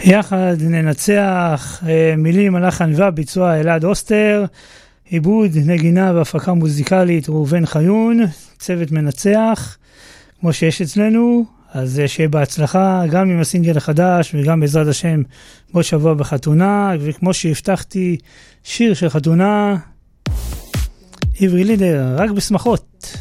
יחד ננצח, מילים הלחן והביצוע אלעד אוסטר, עיבוד, נגינה והפקה מוזיקלית ראובן חיון, צוות מנצח כמו שיש אצלנו. אז שיהיה בהצלחה גם עם הסינגל החדש וגם בעזרת השם בעוד שבוע בחתונה, וכמו שהבטחתי שיר של חתונה, עברי לידר, רק בשמחות.